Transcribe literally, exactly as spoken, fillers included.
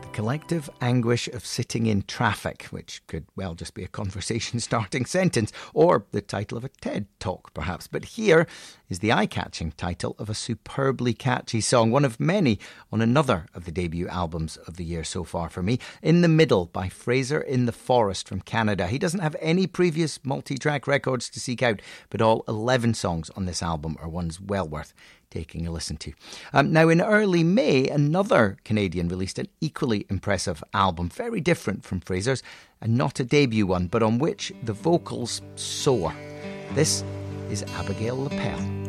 collective anguish of sitting in traffic, which could well just be a conversation-starting sentence, or the title of a TED Talk, perhaps. But here is the eye-catching title of a superbly catchy song, one of many on another of the debut albums of the year so far for me, In the Middle by Fraser in the Forest from Canada. He doesn't have any previous multi-track records to seek out, but all eleven songs on this album are ones well worth taking a listen to. Um, now, in early May, another Canadian released an equally impressive album, very different from Fraser's, and not a debut one, but on which the vocals soar. This is Abigail Lapelle.